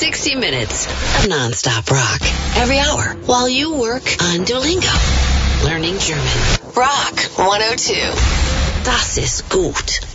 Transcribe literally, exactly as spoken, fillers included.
sixty minutes of nonstop rock every hour while you work on Duolingo. Learning German. Rock one oh two. Das ist gut.